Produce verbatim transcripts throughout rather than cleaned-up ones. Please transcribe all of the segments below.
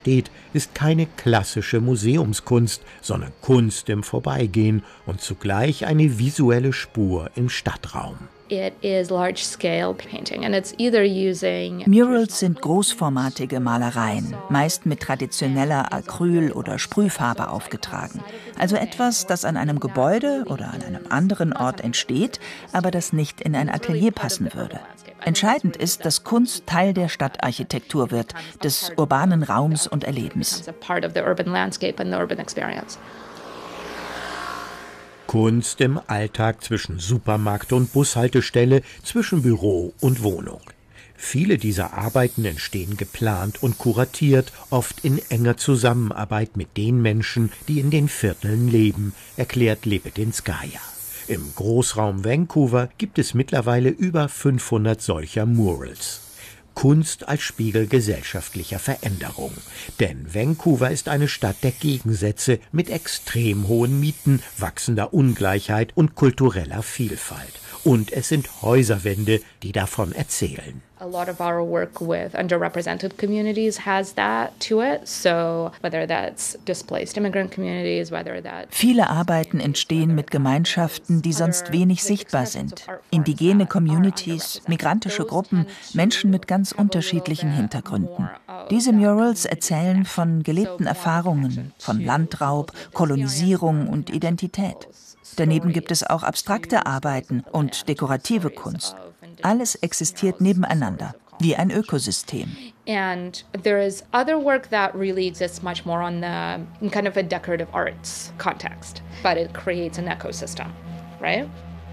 Steht, ist keine klassische Museumskunst, sondern Kunst im Vorbeigehen und zugleich eine visuelle Spur im Stadtraum. Murals sind großformatige Malereien, meist mit traditioneller Acryl- oder Sprühfarbe aufgetragen. Also etwas, das an einem Gebäude oder an einem anderen Ort entsteht, aber das nicht in ein Atelier passen würde. Entscheidend ist, dass Kunst Teil der Stadtarchitektur wird, des urbanen Raums und Erlebens. Kunst im Alltag zwischen Supermarkt und Bushaltestelle, zwischen Büro und Wohnung. Viele dieser Arbeiten entstehen geplant und kuratiert, oft in enger Zusammenarbeit mit den Menschen, die in den Vierteln leben, erklärt Lebedinskaya. Im Großraum Vancouver gibt es mittlerweile über fünfhundert solcher Murals. Kunst als Spiegel gesellschaftlicher Veränderung. Denn Vancouver ist eine Stadt der Gegensätze mit extrem hohen Mieten, wachsender Ungleichheit und kultureller Vielfalt. Und es sind Häuserwände, die davon erzählen. A lot of our work with underrepresented communities has that to it. So whether that's displaced immigrant communities, whether that's Viele Arbeiten entstehen mit Gemeinschaften, die sonst wenig sichtbar sind. Indigene Communities, migrantische Gruppen, Menschen mit ganz unterschiedlichen Hintergründen. Diese Murals erzählen von gelebten Erfahrungen, von Landraub, Kolonisierung und Identität. Daneben gibt es auch abstrakte Arbeiten und dekorative Kunst. Alles existiert nebeneinander, wie ein Ökosystem. And there is other work that really exists much more on the kind of a decorative arts context, but it creates an ecosystem, right?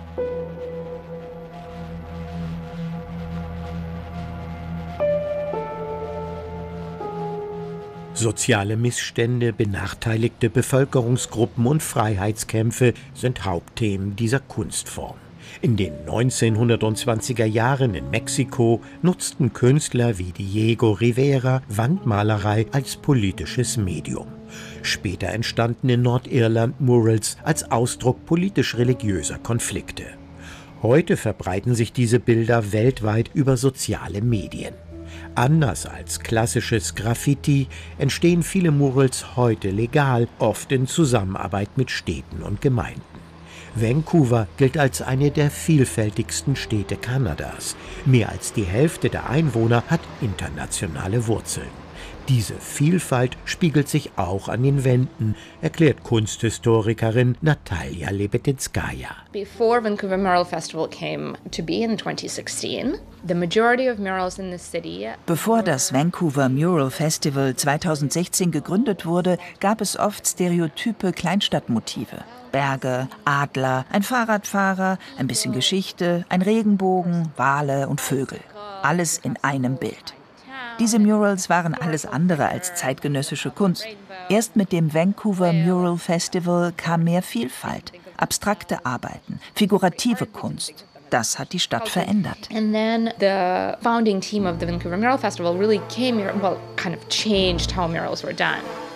Soziale Missstände, benachteiligte Bevölkerungsgruppen und Freiheitskämpfe sind Hauptthemen dieser Kunstform. In den neunzehnhundertzwanziger Jahren in Mexiko nutzten Künstler wie Diego Rivera Wandmalerei als politisches Medium. Später entstanden in Nordirland Murals als Ausdruck politisch-religiöser Konflikte. Heute verbreiten sich diese Bilder weltweit über soziale Medien. Anders als klassisches Graffiti entstehen viele Murals heute legal, oft in Zusammenarbeit mit Städten und Gemeinden. Vancouver gilt als eine der vielfältigsten Städte Kanadas. Mehr als die Hälfte der Einwohner hat internationale Wurzeln. Diese Vielfalt spiegelt sich auch an den Wänden, erklärt Kunsthistorikerin Natalia Lebedinskaya. Before Vancouver Mural Festival came to be in twenty sixteen, the majority of murals in the city. Bevor das Vancouver Mural Festival zweitausendsechzehn gegründet wurde, gab es oft stereotype Kleinstadtmotive. Berge, Adler, ein Fahrradfahrer, ein bisschen Geschichte, ein Regenbogen, Wale und Vögel. Alles in einem Bild. Diese Murals waren alles andere als zeitgenössische Kunst. Erst mit dem Vancouver Mural Festival kam mehr Vielfalt, abstrakte Arbeiten, figurative Kunst. Das hat die Stadt verändert. And then the founding team of the Vancouver Mural Festival really came here, well, kind of changed how murals were done.